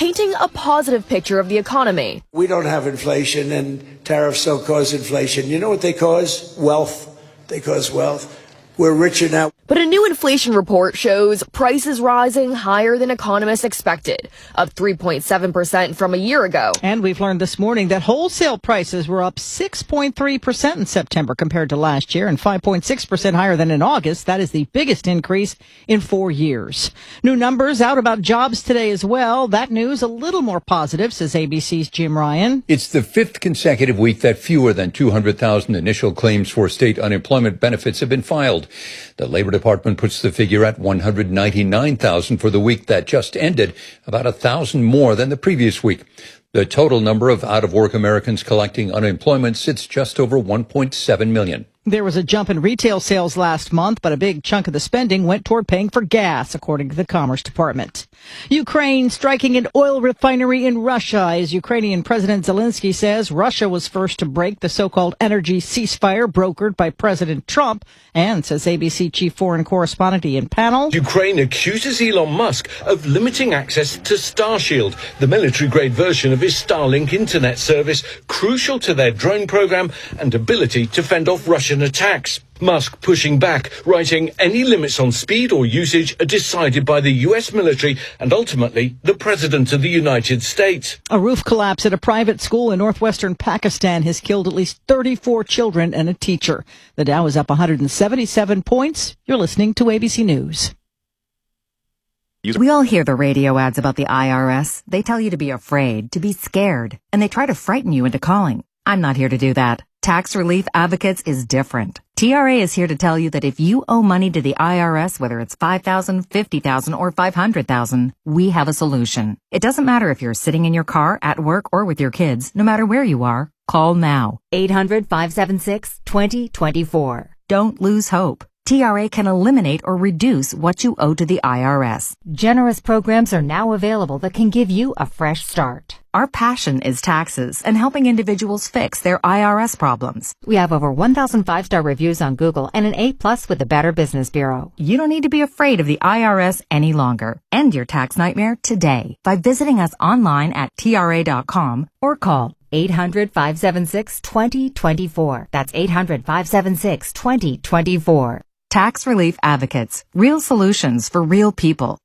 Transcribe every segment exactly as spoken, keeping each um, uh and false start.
painting a positive picture of the economy. We don't have inflation, and tariffs don't cause inflation. You know what they cause? Wealth. They cause wealth. We're richer now. But a new inflation report shows prices rising higher than economists expected, up three point seven percent from a year ago. And we've learned this morning that wholesale prices were up six point three percent in September compared to last year and five point six percent higher than in August. That is the biggest increase in four years. New numbers out about jobs today as well. That news a little more positive, says A B C's Jim Ryan. It's the fifth consecutive week that fewer than two hundred thousand initial claims for state unemployment benefits have been filed. The Labor Department puts the figure at one hundred ninety-nine thousand for the week that just ended, about a thousand more than the previous week. The total number of out-of-work Americans collecting unemployment sits just over one point seven million. There was a jump in retail sales last month, but a big chunk of the spending went toward paying for gas, according to the Commerce Department. Ukraine striking an oil refinery in Russia, as Ukrainian President Zelensky says Russia was first to break the so-called energy ceasefire brokered by President Trump, and says A B C chief foreign correspondent Ian Pannell. Ukraine accuses Elon Musk of limiting access to Starshield, the military-grade version of his Starlink internet service, crucial to their drone program and ability to fend off Russian attacks. Musk pushing back, writing any limits on speed or usage are decided by the U S military and ultimately the President of the United States. A roof collapse at a private school in northwestern Pakistan has killed at least thirty-four children and a teacher. The Dow is up one hundred seventy-seven points. You're listening to A B C News. We all hear the radio ads about the I R S. They tell you to be afraid, to be scared, and they try to frighten you into calling. I'm not here to do that. Tax Relief Advocates is different. T R A is here to tell you that if you owe money to the I R S, whether it's five thousand dollars, fifty thousand dollars, or five hundred thousand dollars, we have a solution. It doesn't matter if you're sitting in your car, at work, or with your kids. No matter where you are, call now. eight hundred, five seven six, two zero two four. Don't lose hope. T R A can eliminate or reduce what you owe to the I R S. Generous programs are now available that can give you a fresh start. Our passion is taxes and helping individuals fix their I R S problems. We have over one thousand five-star reviews on Google and an A plus with the Better Business Bureau. You don't need to be afraid of the I R S any longer. End your tax nightmare today by visiting us online at T R A dot com or call eight hundred, five seven six, two zero two four. That's eight hundred, five seven six, two zero two four. Tax Relief Advocates. Real solutions for real people.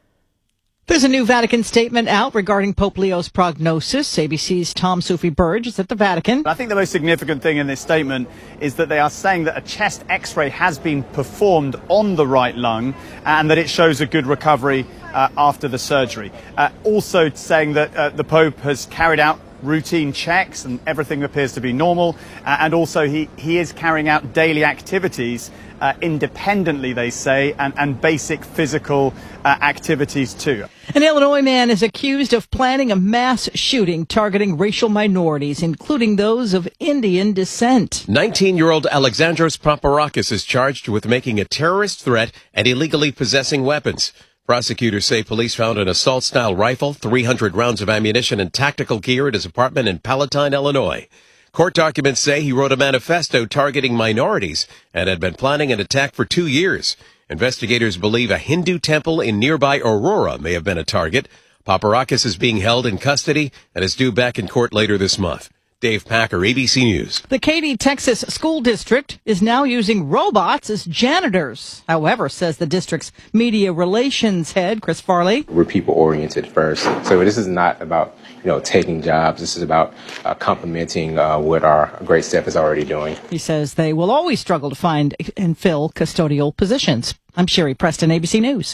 There's a new Vatican statement out regarding Pope Leo's prognosis. A B C's Tom Sufi Burge is at the Vatican. I think the most significant thing in this statement is that they are saying that a chest x-ray has been performed on the right lung and that it shows a good recovery uh, after the surgery. Uh, also saying that uh, the Pope has carried out routine checks and everything appears to be normal. Uh, and also he, he is carrying out daily activities uh, independently, they say, and, and basic physical uh, activities too. An Illinois man is accused of planning a mass shooting targeting racial minorities, including those of Indian descent. nineteen-year-old Alexandros Paparakis is charged with making a terrorist threat and illegally possessing weapons. Prosecutors say police found an assault-style rifle, three hundred rounds of ammunition, and tactical gear at his apartment in Palatine, Illinois. Court documents say he wrote a manifesto targeting minorities and had been planning an attack for two years. Investigators believe a Hindu temple in nearby Aurora may have been a target. Paparakis is being held in custody and is due back in court later this month. Dave Packer, A B C News. The Katy, Texas School District is now using robots as janitors. However, says the district's media relations head, Chris Farley. We're people-oriented first. So this is not about, you know, taking jobs. This is about uh, complementing uh, what our great staff is already doing. He says they will always struggle to find and fill custodial positions. I'm Sherry Preston, A B C News.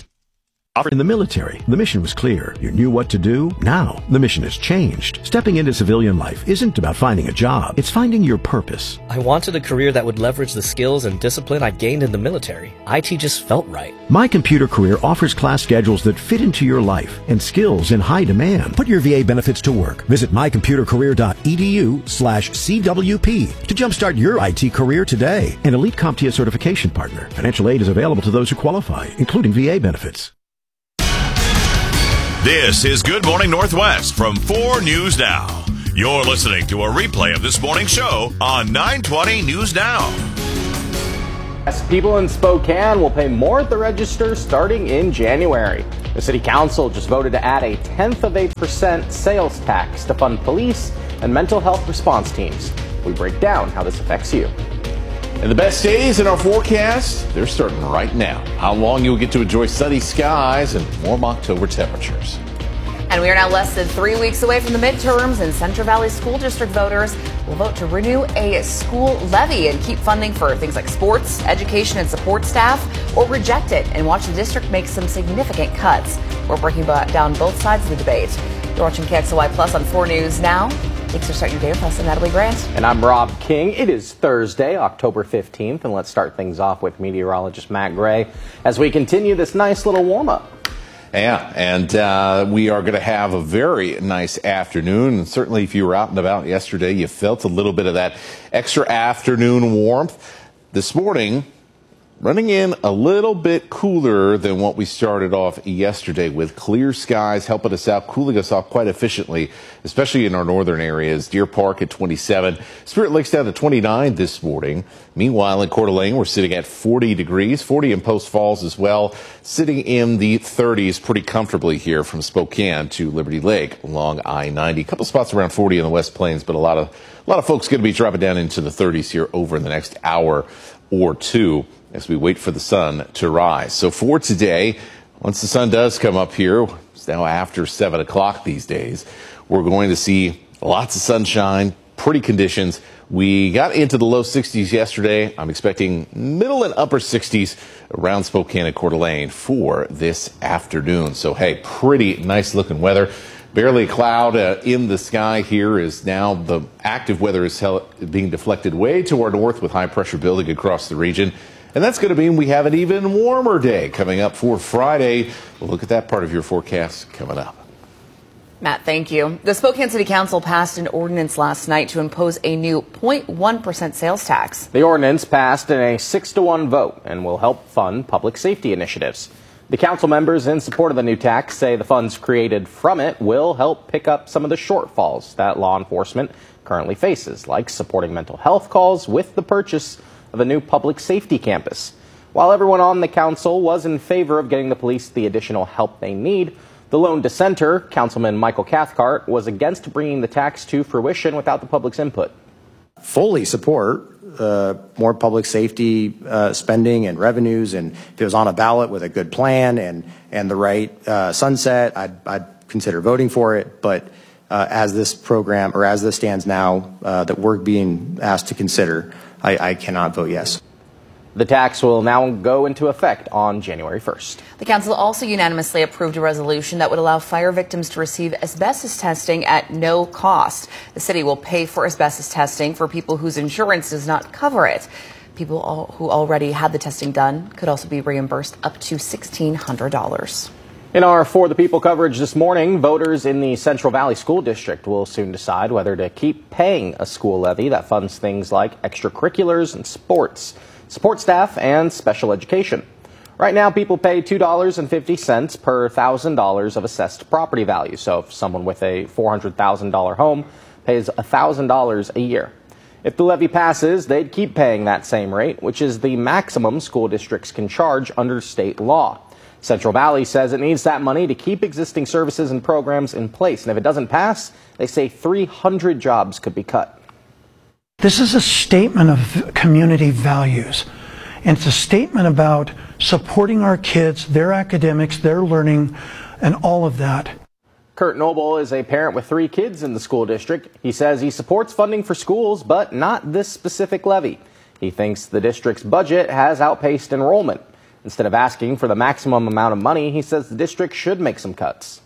In the military, the mission was clear. You knew what to do. Now, the mission has changed. Stepping into civilian life isn't about finding a job. It's finding your purpose. I wanted a career that would leverage the skills and discipline I gained in the military. I T just felt right. My Computer Career offers class schedules that fit into your life and skills in high demand. Put your V A benefits to work. Visit my computer career dot e d u slash C W P to jumpstart your I T career today. An Elite CompTIA certification partner. Financial aid is available to those who qualify, including V A benefits. This is Good Morning Northwest from four News Now. You're listening to a replay of this morning's show on nine twenty News Now. People in Spokane will pay more at the register starting in January. The city council just voted to add a tenth of a percent sales tax to fund police and mental health response teams. We break down how this affects you. And the best days in our forecast, they're starting right now. How long you'll get to enjoy sunny skies and warm October temperatures. And we are now less than three weeks away from the midterms, and Central Valley School District voters will vote to renew a school levy and keep funding for things like sports, education, and support staff, or reject it and watch the district make some significant cuts. We're breaking down both sides of the debate. You're watching K X L Y Plus on four News Now. Thanks for starting your day with us. I'm Natalie Grant. And I'm Rob King. It is Thursday, October fifteenth, and let's start things off with meteorologist Matt Gray as we continue this nice little warm-up. Yeah, and uh, we are going to have a very nice afternoon. And certainly if you were out and about yesterday, you felt a little bit of that extra afternoon warmth. This morning, running in a little bit cooler than what we started off yesterday, with clear skies helping us out, cooling us off quite efficiently, especially in our northern areas. Deer Park at twenty-seven, Spirit Lake's down to twenty-nine this morning. Meanwhile, in Coeur d'Alene, we're sitting at forty degrees, forty in Post Falls as well, sitting in the thirties pretty comfortably here from Spokane to Liberty Lake along I ninety. A couple spots around forty in the West Plains, but a lot of a lot of folks going to be dropping down into the thirties here over the next hour or two as we wait for the sun to rise. So for today, once the sun does come up here, it's now after seven o'clock these days, we're going to see lots of sunshine, pretty conditions. We got into the low sixties yesterday. I'm expecting middle and upper sixties around Spokane and Coeur d'Alene for this afternoon. So, hey, pretty nice looking weather. Barely a cloud uh, in the sky here is now the active weather is hel- being deflected way to our north with high pressure building across the region. And that's going to mean we have an even warmer day coming up for Friday. We'll look at that part of your forecast coming up. Matt, thank you. The Spokane City Council passed an ordinance last night to impose a new zero point one percent sales tax. The ordinance passed in a six to one vote and will help fund public safety initiatives. The council members in support of the new tax say the funds created from it will help pick up some of the shortfalls that law enforcement currently faces, like supporting mental health calls with the purchase of a new public safety campus. While everyone on the council was in favor of getting the police the additional help they need, the lone dissenter, Councilman Michael Cathcart, was against bringing the tax to fruition without the public's input. Fully support uh, more public safety uh, spending and revenues, and if it was on a ballot with a good plan and and the right uh, sunset, I'd, I'd consider voting for it. But uh, as this program, or as this stands now, uh, that we're being asked to consider, I, I cannot vote yes. The tax will now go into effect on January first. The council also unanimously approved a resolution that would allow fire victims to receive asbestos testing at no cost. The city will pay for asbestos testing for people whose insurance does not cover it. People all, who already had the testing done could also be reimbursed up to sixteen hundred dollars. In our For the People coverage this morning, voters in the Central Valley School District will soon decide whether to keep paying a school levy that funds things like extracurriculars and sports, support staff, and special education. Right now, people pay two dollars and fifty cents per one thousand dollars of assessed property value. So if someone with a four hundred thousand dollars home pays one thousand dollars a year. If the levy passes, they'd keep paying that same rate, which is the maximum school districts can charge under state law. Central Valley says it needs that money to keep existing services and programs in place. And if it doesn't pass, they say three hundred jobs could be cut. This is a statement of community values. And it's a statement about supporting our kids, their academics, their learning, and all of that. Kurt Noble is a parent with three kids in the school district. He says he supports funding for schools, but not this specific levy. He thinks the district's budget has outpaced enrollment. Instead of asking for the maximum amount of money, he says the district should make some cuts.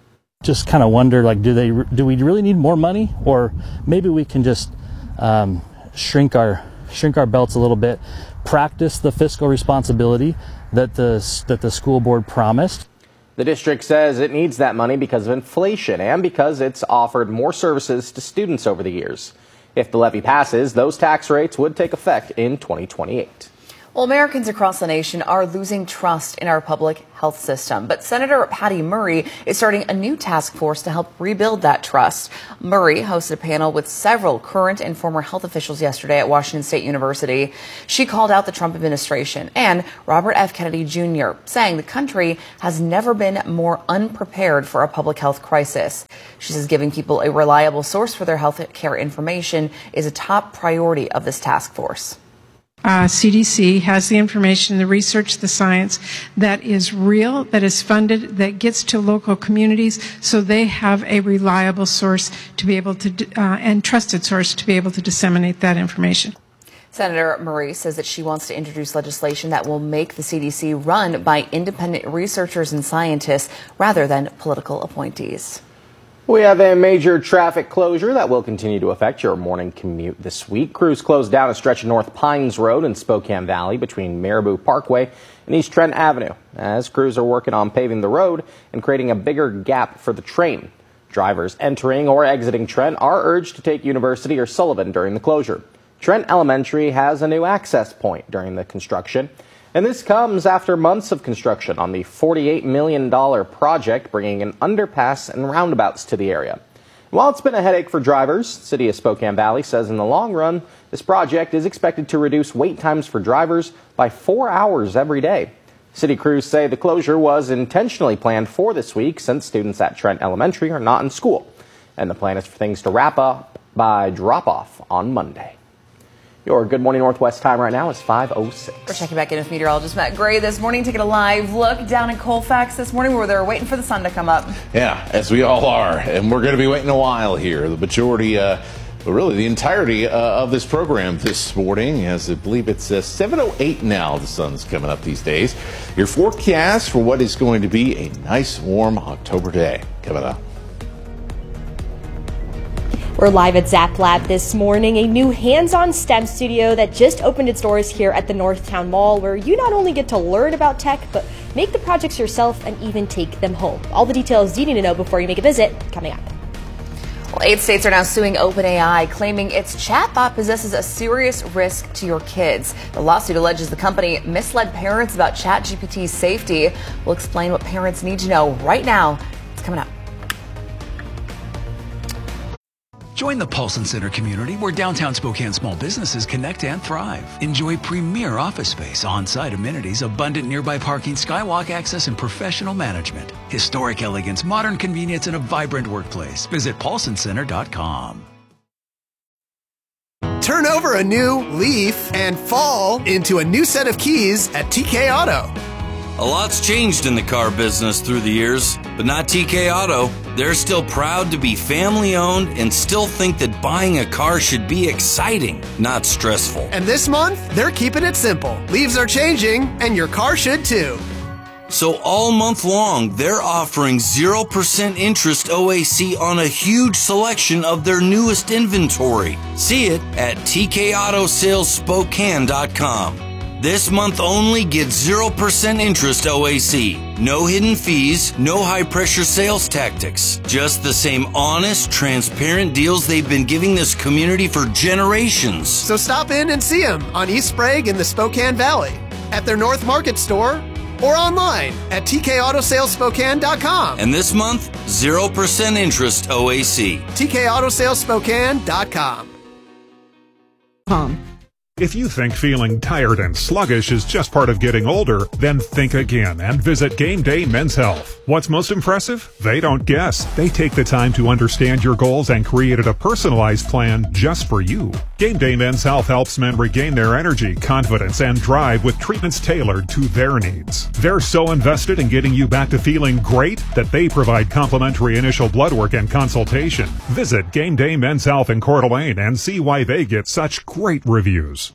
Just kind of wonder, like, do they, do we really need more money? Or maybe we can just um, shrink our shrink our belts a little bit, practice the fiscal responsibility that the, that the school board promised. The district says it needs that money because of inflation and because it's offered more services to students over the years. If the levy passes, those tax rates would take effect in twenty twenty-eight. Well, Americans across the nation are losing trust in our public health system. But Senator Patty Murray is starting a new task force to help rebuild that trust. Murray hosted a panel with several current and former health officials yesterday at Washington State University. She called out the Trump administration and Robert F. Kennedy Junior, saying the country has never been more unprepared for a public health crisis. She says giving people a reliable source for their health care information is a top priority of this task force. Uh, C D C has the information, the research, the science that is real, that is funded, that gets to local communities, so they have a reliable source to be able to, uh, and trusted source to be able to disseminate that information. Senator Murray says that she wants to introduce legislation that will make the C D C run by independent researchers and scientists rather than political appointees. We have a major traffic closure that will continue to affect your morning commute this week. Crews closed down a stretch of North Pines Road in Spokane Valley between Marabou Parkway and East Trent Avenue, as crews are working on paving the road and creating a bigger gap for the train. Drivers entering or exiting Trent are urged to take University or Sullivan during the closure. Trent Elementary has a new access point during the construction. And this comes after months of construction on the forty-eight million dollars project, bringing an underpass and roundabouts to the area. While it's been a headache for drivers, the City of Spokane Valley says in the long run, this project is expected to reduce wait times for drivers by four hours every day. City crews say the closure was intentionally planned for this week since students at Trent Elementary are not in school. And the plan is for things to wrap up by drop-off on Monday. Your Good Morning Northwest time right now is five oh six. We're checking back in with meteorologist Matt Gray this morning, taking a live look down in Colfax this morning where they're waiting for the sun to come up. Yeah, as we all are. And we're going to be waiting a while here. The majority, uh, well, really the entirety uh, of this program this morning, as I believe it's uh, seven oh eight now. The sun's coming up these days. Your forecast for what is going to be a nice, warm October day coming up. We're live at Zap Lab this morning, a new hands-on STEM studio that just opened its doors here at the Northtown Mall, where you not only get to learn about tech, but make the projects yourself and even take them home. All the details you need to know before you make a visit, coming up. Well, eight states are now suing OpenAI, claiming its chatbot possesses a serious risk to your kids. The lawsuit alleges the company misled parents about ChatGPT's safety. We'll explain what parents need to know right now. It's coming up. Join the Paulson Center community where downtown Spokane small businesses connect and thrive. Enjoy premier office space, on-site amenities, abundant nearby parking, skywalk access, and professional management. Historic elegance, modern convenience, and a vibrant workplace. Visit paulson center dot com. Turn over a new leaf and fall into a new set of keys at T K Auto. A lot's changed in the car business through the years, but not T K Auto. They're still proud to be family-owned and still think that buying a car should be exciting, not stressful. And this month, they're keeping it simple. Leaves are changing, and your car should too. So all month long, they're offering zero percent interest O A C on a huge selection of their newest inventory. See it at T K auto sales spokane dot com. This month only, get zero percent interest O A C. No hidden fees, no high-pressure sales tactics. Just the same honest, transparent deals they've been giving this community for generations. So stop in and see them on East Sprague in the Spokane Valley, at their North Market store, or online at T K auto sales spokane dot com. And this month, zero percent interest O A C. T K auto sales spokane dot com. If you think feeling tired and sluggish is just part of getting older, then think again and visit Game Day Men's Health. What's most impressive? They don't guess. They take the time to understand your goals and created a personalized plan just for you. Game Day Men's Health helps men regain their energy, confidence, and drive with treatments tailored to their needs. They're so invested in getting you back to feeling great that they provide complimentary initial blood work and consultation. Visit Game Day Men's Health in Coeur d'Alene and see why they get such great reviews.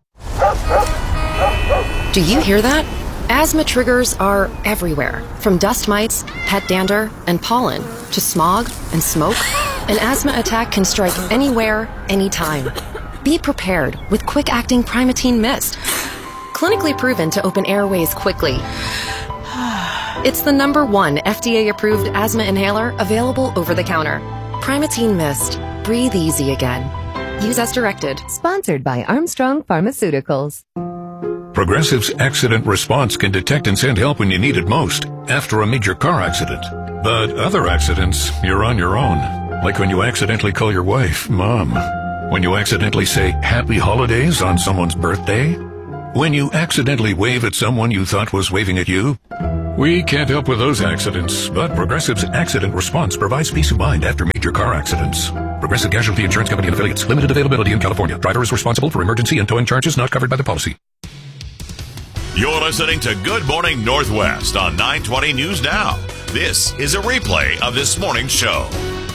Do you hear that? Asthma triggers are everywhere, from dust mites, pet dander, and pollen, to smog and smoke. An asthma attack can strike anywhere, anytime. Be prepared with quick-acting Primatene Mist. Clinically proven to open airways quickly. It's the number one F D A-approved asthma inhaler available over the counter. Primatene Mist. Breathe easy again. Use as directed. Sponsored by Armstrong Pharmaceuticals. Progressive's Accident Response can detect and send help when you need it most after a major car accident. But other accidents, you're on your own. Like when you accidentally call your wife Mom. When you accidentally say Happy Holidays on someone's birthday. When you accidentally wave at someone you thought was waving at you. We can't help with those accidents, but Progressive's Accident Response provides peace of mind after major car accidents. Progressive Casualty Insurance Company and Affiliates. Limited availability in California. Driver is responsible for emergency and towing charges not covered by the policy. You're listening to Good Morning Northwest on nine twenty News Now. This is a replay of this morning's show.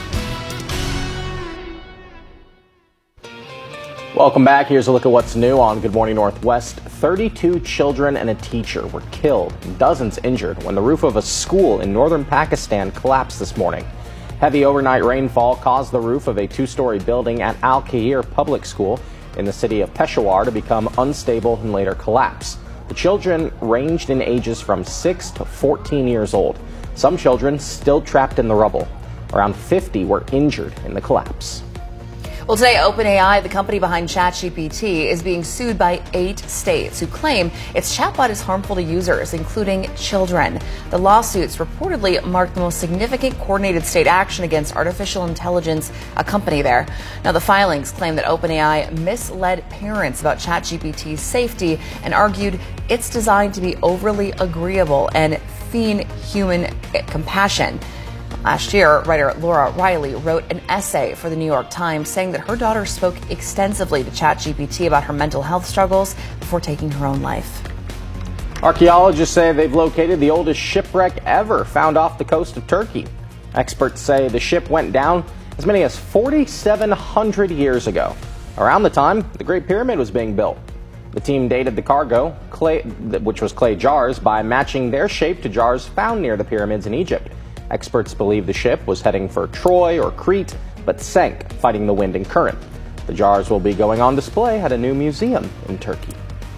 Welcome back. Here's a look at what's new on Good Morning Northwest. thirty-two children and a teacher were killed and dozens injured when the roof of a school in northern Pakistan collapsed this morning. Heavy overnight rainfall caused the roof of a two-story building at Al-Khair Public School in the city of Peshawar to become unstable and later collapse. The children ranged in ages from six to fourteen years old. Some children still trapped in the rubble. Around fifty were injured in the collapse. Well, today, OpenAI, the company behind ChatGPT, is being sued by eight states who claim its chatbot is harmful to users, including children. The lawsuits reportedly mark the most significant coordinated state action against artificial intelligence, a company there. Now, the filings claim that OpenAI misled parents about ChatGPT's safety and argued it's designed to be overly agreeable and feign human compassion. Last year, writer Laura Riley wrote an essay for the New York Times saying that her daughter spoke extensively to ChatGPT about her mental health struggles before taking her own life. Archaeologists say they've located the oldest shipwreck ever found off the coast of Turkey. Experts say the ship went down as many as forty-seven hundred years ago, around the time the Great Pyramid was being built. The team dated the cargo, clay, which was clay jars, by matching their shape to jars found near the pyramids in Egypt. Experts believe the ship was heading for Troy or Crete, but sank, fighting the wind and current. The jars will be going on display at a new museum in Turkey.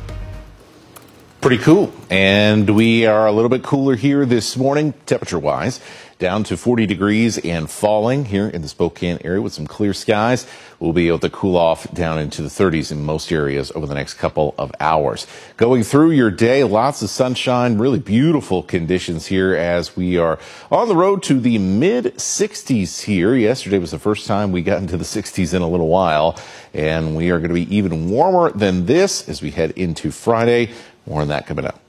Pretty cool. And we are a little bit cooler here this morning, temperature-wise, down to forty degrees and falling here in the Spokane area with some clear skies. We'll be able to cool off down into the thirties in most areas over the next couple of hours. Going through your day, lots of sunshine, really beautiful conditions here as we are on the road to the mid sixties here. Yesterday was the first time we got into the sixties in a little while, and we are going to be even warmer than this as we head into Friday. More on that coming up.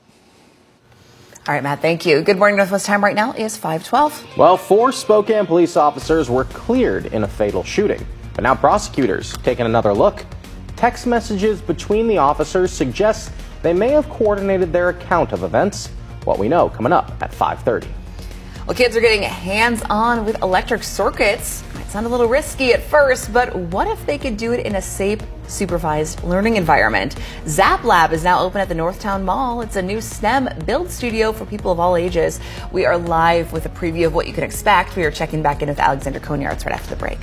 All right, Matt, thank you. Good morning, Northwest time right now is five twelve. Well, four Spokane police officers were cleared in a fatal shooting. But now prosecutors taking another look. Text messages between the officers suggest they may have coordinated their account of events. What we know coming up at five thirty. Well, kids are getting hands-on with electric circuits. Might sound a little risky at first, but what if they could do it in a safe, supervised learning environment? Zap Lab is now open at the Northtown Mall. It's a new STEM build studio for people of all ages. We are live with a preview of what you can expect. We are checking back in with Alexander Konyartz right after the break.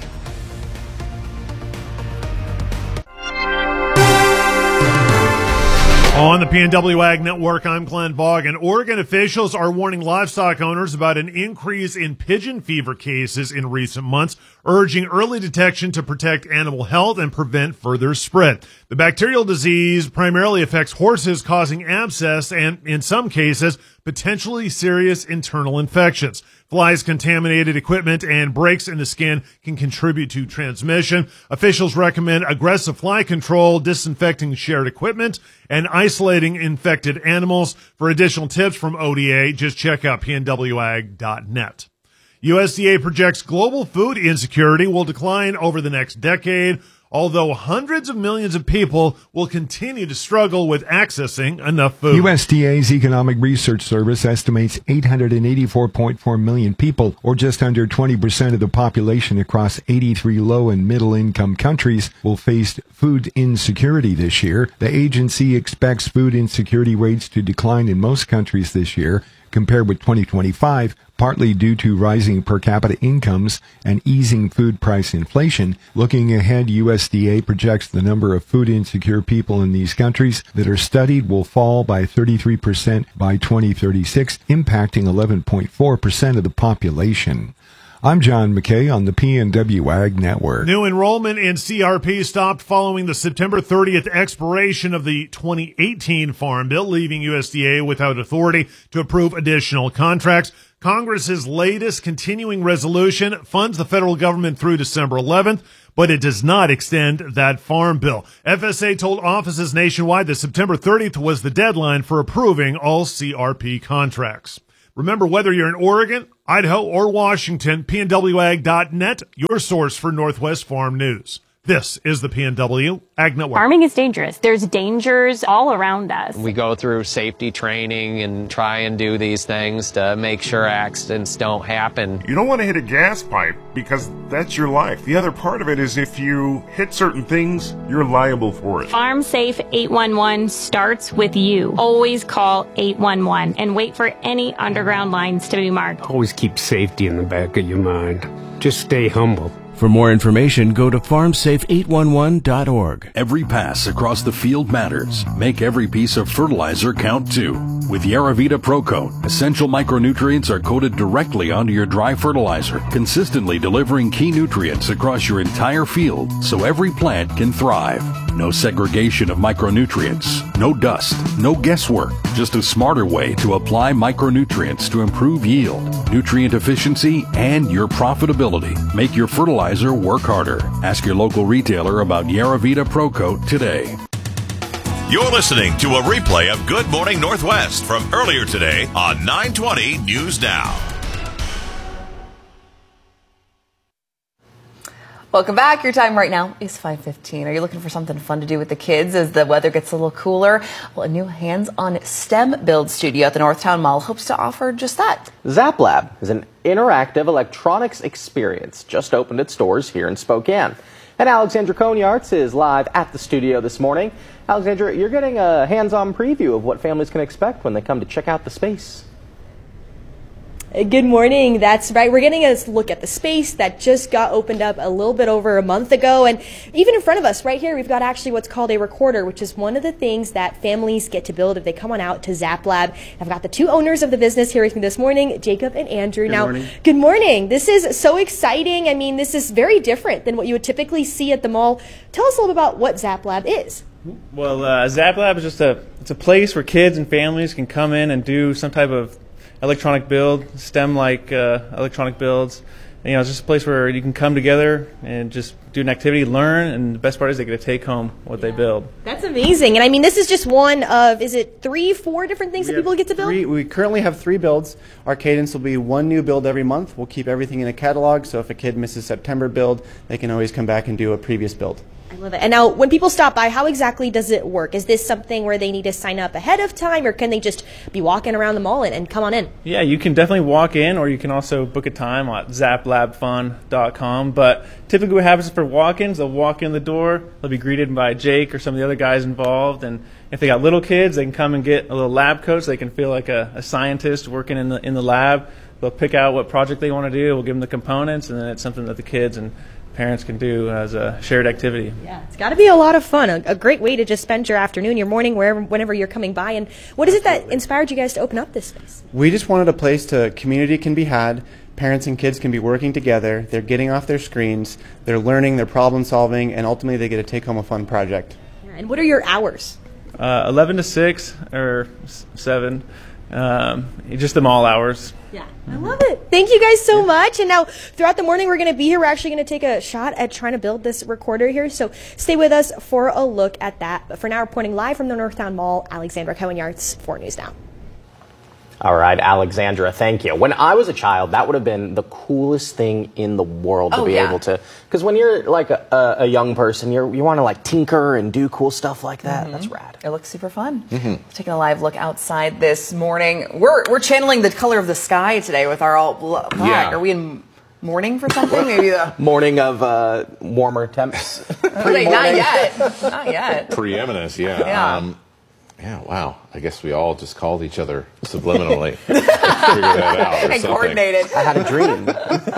On the P N W Ag Network, I'm Glenn Bogg, and Oregon officials are warning livestock owners about an increase in pigeon fever cases in recent months, urging early detection to protect animal health and prevent further spread. The bacterial disease primarily affects horses, causing abscess and, in some cases, potentially serious internal infections. Flies, contaminated equipment, and breaks in the skin can contribute to transmission. Officials recommend aggressive fly control, disinfecting shared equipment, and isolating infected animals. For additional tips from O D A, just check out P N W ag dot net. U S D A projects global food insecurity will decline over the next decade, although hundreds of millions of people will continue to struggle with accessing enough food. U S D A's Economic Research Service estimates eight hundred eighty-four point four million people, or just under twenty percent of the population across eighty-three low and middle income countries, will face food insecurity this year. The agency expects food insecurity rates to decline in most countries this year compared with twenty twenty-five, partly due to rising per capita incomes and easing food price inflation. Looking ahead, U S D A projects the number of food insecure people in these countries that are studied will fall by thirty-three percent by twenty thirty-six, impacting eleven point four percent of the population. I'm John McKay on the P N W Ag Network. New enrollment in C R P stopped following the September thirtieth expiration of the twenty eighteen Farm Bill, leaving U S D A without authority to approve additional contracts. Congress's latest continuing resolution funds the federal government through December eleventh, but it does not extend that Farm Bill. F S A told offices nationwide that September thirtieth was the deadline for approving all C R P contracts. Remember, whether you're in Oregon, Idaho, or Washington, P N W Ag dot net, your source for Northwest Farm News. This is the P N W Ag Network. Farming is dangerous. There's dangers all around us. We go through safety training and try and do these things to make sure accidents don't happen. You don't want to hit a gas pipe because that's your life. The other part of it is if you hit certain things, you're liable for it. Farm Safe eight one one starts with you. Always call eight one one and wait for any underground lines to be marked. Always keep safety in the back of your mind. Just stay humble. For more information, go to farm safe eight one one dot org. Every pass across the field matters. Make every piece of fertilizer count too. With Yaravita Pro Coat, essential micronutrients are coated directly onto your dry fertilizer, consistently delivering key nutrients across your entire field so every plant can thrive. No segregation of micronutrients, no dust, no guesswork, just a smarter way to apply micronutrients to improve yield, nutrient efficiency, and your profitability. Make your fertilizer work harder. Ask your local retailer about Yaravita Pro Coat today. You're listening to a replay of Good Morning Northwest from earlier today on nine twenty News Now. Welcome back. Your time right now is five fifteen. Are you looking for something fun to do with the kids as the weather gets a little cooler? Well, a new hands-on STEM build studio at the Northtown Mall hopes to offer just that. Zap Lab is an interactive electronics experience. Just opened its doors here in Spokane. And Alexandra Konyarts is live at the studio this morning. Alexandra, you're getting a hands-on preview of what families can expect when they come to check out the space. Good morning. That's right. We're getting a look at the space that just got opened up a little bit over a month ago. And even in front of us right here, we've got actually what's called a recorder, which is one of the things that families get to build if they come on out to Zap Lab. I've got the two owners of the business here with me this morning, Jacob and Andrew. Good now, morning. Good morning. This is so exciting. I mean, this is very different than what you would typically see at the mall. Tell us a little bit about what Zap Lab is. Well, uh, Zap Lab is just a, it's a place where kids and families can come in and do some type of electronic build, STEM-like uh, electronic builds. And, you know, it's just a place where you can come together and just do an activity, learn, and the best part is they get to take home what they build. That's amazing. And I mean, this is just one of, is it three, four different things We that people have get to build? Three, We currently have three builds. Our cadence will be one new build every month. We'll keep everything in a catalog, so if a kid misses September build, they can always come back and do a previous build. I love it. And now, when people stop by, how exactly does it work? Is this something where they need to sign up ahead of time, or can they just be walking around the mall and, and come on in? Yeah, you can definitely walk in, or you can also book a time at zap lab fun dot com. But typically what happens for walk-ins, they'll walk in the door, they'll be greeted by Jake or some of the other guys involved, and if they got little kids, they can come and get a little lab coat so they can feel like a, a scientist working in the in the lab. They'll pick out what project they want to do, we'll give them the components, and then it's something that the kids and parents can do as a shared activity. Yeah, it's got to be a lot of fun, a, a great way to just spend your afternoon, your morning, wherever, whenever you're coming by. And what is Absolutely. it that inspired you guys to open up this space? We just wanted a place to community can be had. Parents and kids can be working together. They're getting off their screens. They're learning. They're problem solving, and ultimately they get to take home a fun project. Yeah, and what are your hours? Uh, eleven to six or seven. Um, just the mall hours. Yeah, I love it. Thank you guys so much. And now, throughout the morning, we're going to be here. We're actually going to take a shot at trying to build this recorder here. So stay with us for a look at that. But for now, reporting live from the Northtown Mall, Alexandra Konyarts, four News Now. All right, Alexandra, thank you. When I was a child, that would have been the coolest thing in the world to Oh, be yeah. able to, because when you're like a, a, a young person, you're, you want to like tinker and do cool stuff like that. Mhm. That's rad. It looks super fun. Mhm. Taking a live look outside this morning. We're we're channeling the color of the sky today with our all bla- black. Yeah. Are we in mourning for something? Maybe the Morning of uh, warmer temps. Wait, not yet. Not yet. Preeminence, yeah. Yeah. Um, Yeah, wow. I guess we all just called each other subliminally. Figure that out or and something. coordinated. I had a dream.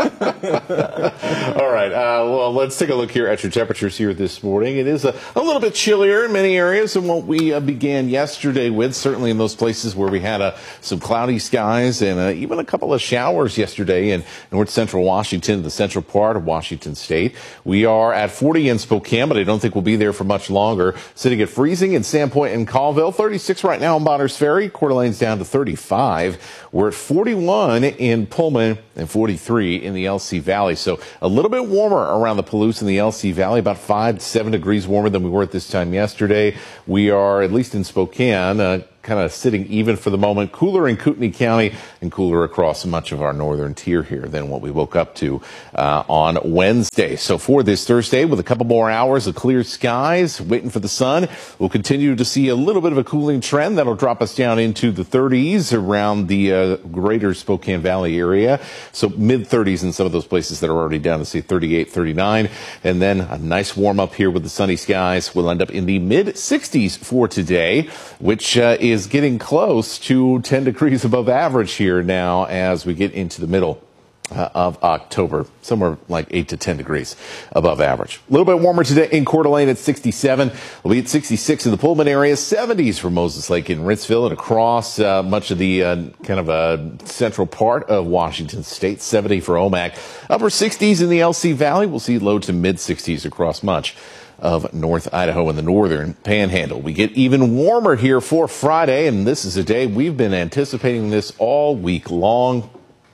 All right. Uh, well, let's take a look here at your temperatures here this morning. It is a, a little bit chillier in many areas than what we uh, began yesterday with, certainly in those places where we had uh, some cloudy skies and uh, even a couple of showers yesterday in north central Washington, the central part of Washington State. We are at forty in Spokane, but I don't think we'll be there for much longer. Sitting at freezing in Sandpoint and Colville, thirty-six right now in Bonners Ferry. Coeur d'Alene's down to thirty-five. We're at forty-one in Pullman and forty-three in the L C Valley. So a little bit warmer around the Palouse in the L C Valley, about five to seven degrees warmer than we were at this time yesterday. We are, at least in Spokane, uh, kind of sitting even for the moment. Cooler in Kootenai County and cooler across much of our northern tier here than what we woke up to uh, on Wednesday. So for this Thursday, with a couple more hours of clear skies, waiting for the sun, we'll continue to see a little bit of a cooling trend that'll drop us down into the thirties around the uh, greater Spokane Valley area. So mid thirties in some of those places that are already down to say thirty-eight, thirty-nine. And then a nice warm up here with the sunny skies. We'll end up in the mid sixties for today, which uh, is getting close to ten degrees above average here now as we get into the middle uh, of October, somewhere like eight to ten degrees above average. A little bit warmer today in Coeur d'Alene at sixty-seven. We'll be at sixty-six in the Pullman area, seventies for Moses Lake in Ritzville and across uh, much of the uh, kind of uh, central part of Washington State, seventy for Omak. Upper sixties in the L C Valley. We'll see low to mid sixties across much of North Idaho and the northern panhandle. We get even warmer here for Friday, and this is a day we've been anticipating this all week long.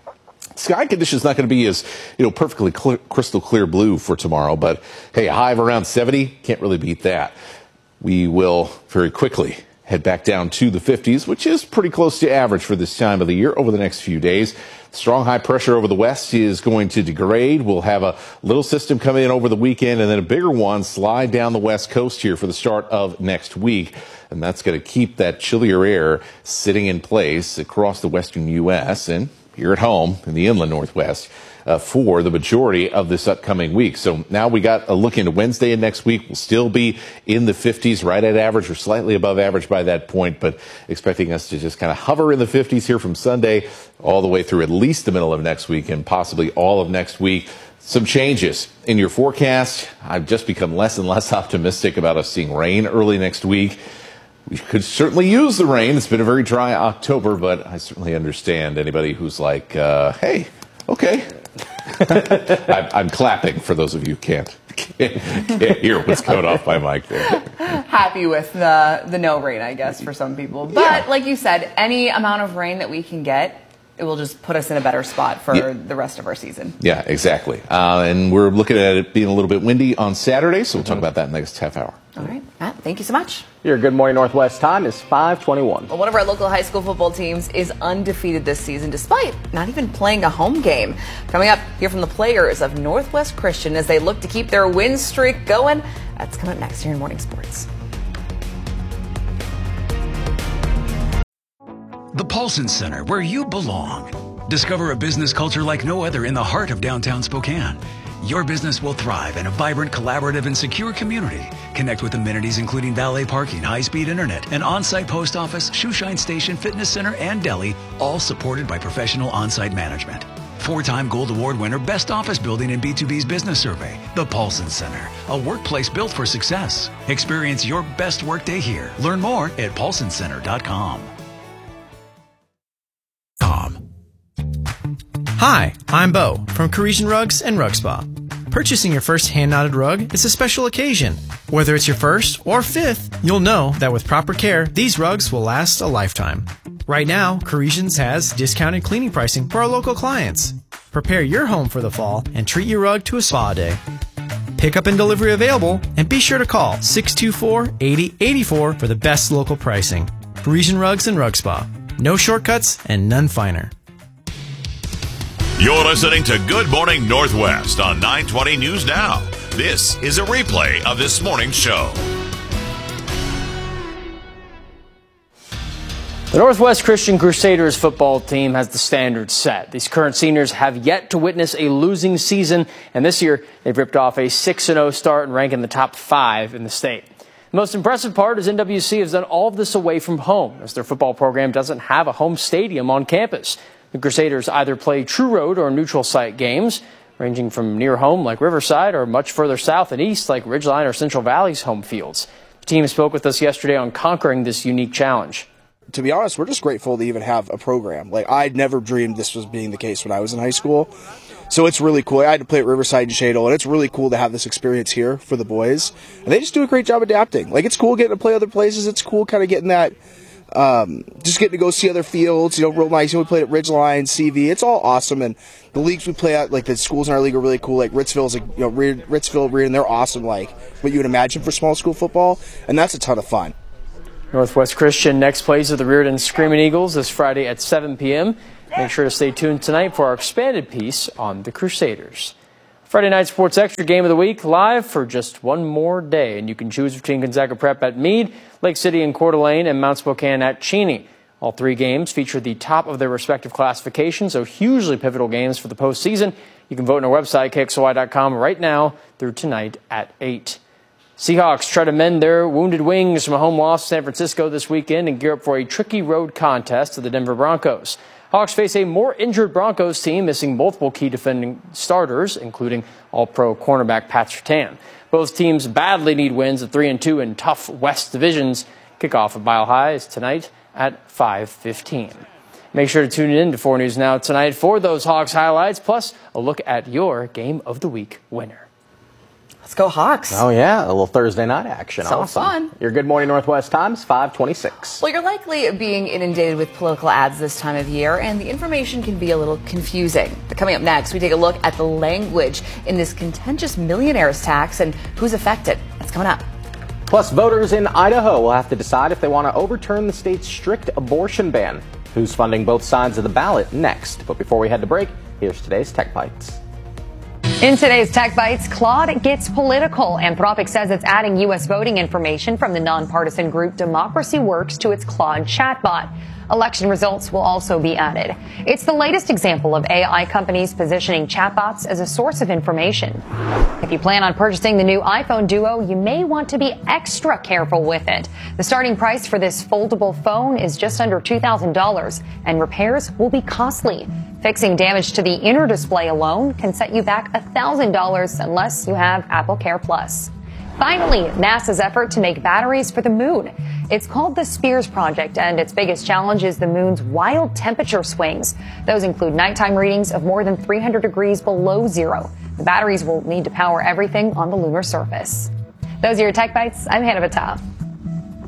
Sky conditions not going to be as, you know, perfectly clear, crystal clear blue for tomorrow, but hey, a high of around seventy, can't really beat that. We will very quickly head back down to the fifties, which is pretty close to average for this time of the year over the next few days. Strong high pressure over the west is going to degrade. We'll have a little system come in over the weekend and then a bigger one slide down the west coast here for the start of next week. And that's going to keep that chillier air sitting in place across the western U S and here at home in the inland northwest uh, for the majority of this upcoming week. So now we got a look into Wednesday and next week. We'll still be in the fifties, right at average or slightly above average by that point, but expecting us to just kind of hover in the fifties here from Sunday all the way through at least the middle of next week and possibly all of next week. Some changes in your forecast. I've just become less and less optimistic about us seeing rain early next week. We could certainly use the rain. It's been a very dry October, but I certainly understand anybody who's like, uh, hey, okay. I'm, I'm clapping for those of you who can't, can't, can't hear what's going off my mic there. Happy with the, the no rain, I guess, for some people. But yeah, like you said, any amount of rain that we can get, it will just put us in a better spot for yeah. the rest of our season. Yeah, exactly. Uh, and we're looking at it being a little bit windy on Saturday, so we'll talk about that in the next half hour. All right, Matt, thank you so much. Your Good Morning Northwest time is five twenty-one. Well, one of our local high school football teams is undefeated this season, despite not even playing a home game. Coming up, hear from the players of Northwest Christian as they look to keep their win streak going. That's coming up next here in Morning Sports. The Paulson Center, where you belong. Discover a business culture like no other in the heart of downtown Spokane. Your business will thrive in a vibrant, collaborative, and secure community. Connect with amenities including valet parking, high-speed internet, an on-site post office, shoeshine station, fitness center, and deli, all supported by professional on-site management. Four-time Gold Award winner, Best Office Building in B two B's Business Survey. The Paulson Center, a workplace built for success. Experience your best workday here. Learn more at paulson center dot com. Hi, I'm Bo from Parisian Rugs and Rug Spa. Purchasing your first hand-knotted rug is a special occasion. Whether it's your first or fifth, you'll know that with proper care, these rugs will last a lifetime. Right now, Parisians has discounted cleaning pricing for our local clients. Prepare your home for the fall and treat your rug to a spa day. Pickup and delivery available, and be sure to call six two four, eight zero eight four for the best local pricing. Parisian Rugs and Rug Spa. No shortcuts and none finer. You're listening to Good Morning Northwest on nine twenty News Now. This is a replay of this morning's show. The Northwest Christian Crusaders football team has the standards set. These current seniors have yet to witness a losing season, and this year they've ripped off a six and oh start and rank in the top five in the state. The most impressive part is N W C has done all of this away from home, as their football program doesn't have a home stadium on campus. The Crusaders either play true road or neutral site games, ranging from near home like Riverside or much further south and east like Ridgeline or Central Valley's home fields. The team spoke with us yesterday on conquering this unique challenge. To be honest, we're just grateful to even have a program. Like, I'd never dreamed this was being the case when I was in high school. So it's really cool. I had to play at Riverside and Shadle, and it's really cool to have this experience here for the boys. And they just do a great job adapting. Like, it's cool getting to play other places. It's cool kind of getting that, um, just getting to go see other fields, you know, real nice. You know, we played at Ridgeline, C V. It's all awesome. And the leagues we play at, like the schools in our league are really cool. Like Ritzville's, like, you know, Reed, Ritzville, Reed, and they're awesome, like what you would imagine for small school football. And that's a ton of fun. Northwest Christian next plays of the Reardon Screaming Eagles this Friday at seven p.m. Make sure to stay tuned tonight for our expanded piece on the Crusaders. Friday Night Sports Extra Game of the Week live for just one more day, and you can choose between Gonzaga Prep at Meade, Lake City and Coeur d'Alene, and Mount Spokane at Cheney. All three games feature the top of their respective classifications, so hugely pivotal games for the postseason. You can vote on our website, K X L Y dot com, right now through tonight at eight. Seahawks try to mend their wounded wings from a home loss to San Francisco this weekend and gear up for a tricky road contest to the Denver Broncos. Hawks face a more injured Broncos team, missing multiple key defending starters, including all-pro cornerback Pat Surtain. Both teams badly need wins at three and two in tough West divisions. Kickoff at Mile High is tonight at five fifteen. Make sure to tune in to four News Now tonight for those Hawks highlights, plus a look at your Game of the Week winner. Let's go Hawks. Oh, yeah, a little Thursday night action. So awesome. fun. Your Good Morning Northwest Times, five twenty-six. Well, you're likely being inundated with political ads this time of year, and the information can be a little confusing. But coming up next, we take a look at the language in this contentious millionaire's tax and who's affected. That's coming up. Plus, voters in Idaho will have to decide if they want to overturn the state's strict abortion ban. Who's funding both sides of the ballot next? But before we head to break, here's today's Tech Bites. In today's Tech Bites, Claude gets political. Anthropic says it's adding U S voting information from the nonpartisan group Democracy Works to its Claude chatbot. Election results will also be added. It's the latest example of A I companies positioning chatbots as a source of information. If you plan on purchasing the new iPhone Duo, you may want to be extra careful with it. The starting price for this foldable phone is just under two thousand dollars, and repairs will be costly. Fixing damage to the inner display alone can set you back one thousand dollars unless you have Apple Care Plus. Finally, NASA's effort to make batteries for the moon. It's called the Spears Project, and its biggest challenge is the moon's wild temperature swings. Those include nighttime readings of more than three hundred degrees below zero. The batteries will need to power everything on the lunar surface. Those are your Tech Bites. I'm Hannah Battah.